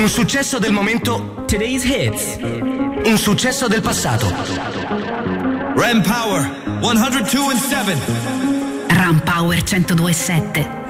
Un successo del momento, Today's Hits. Un successo del passato. Ram Power 102.7. Ram Power 102.7.